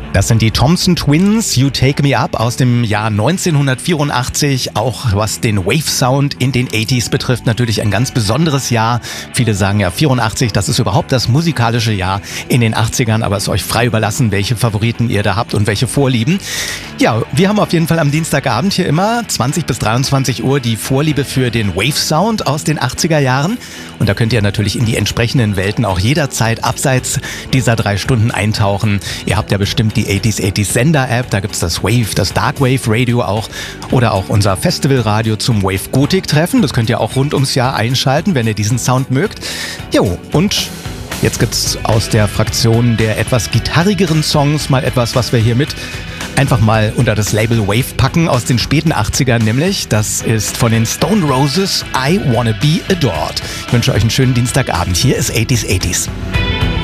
Das sind die Thompson Twins, You Take Me Up aus dem Jahr 1984. Auch was den Wave-Sound in den 80s betrifft, natürlich ein ganz besonderes Jahr. Viele sagen ja 84, das ist überhaupt das musikalische Jahr in den 80ern, aber es ist euch frei überlassen, welche Favoriten ihr da habt und welche Vorlieben. Ja, wir haben auf jeden Fall am Dienstagabend hier immer 20 bis 23 Uhr die Vorliebe für den Wave-Sound aus den 80er Jahren. Und da könnt ihr natürlich in die entsprechenden Welten auch jederzeit abseits dieser 3 Stunden eintauchen. Ihr habt ja bestimmt die 80s Sender-App, da gibt's das Wave, das Dark Wave Radio auch oder auch unser Festivalradio zum Wave Gothic-Treffen. Das könnt ihr auch rund ums Jahr einschalten, wenn ihr diesen Sound mögt. Jo, und jetzt gibt's aus der Fraktion der etwas gitarrigeren Songs mal etwas, was wir hier mit einfach mal unter das Label Wave packen aus den späten 80ern nämlich. Das ist von den Stone Roses, I Wanna Be Adored. Ich wünsche euch einen schönen Dienstagabend. Hier ist 80s.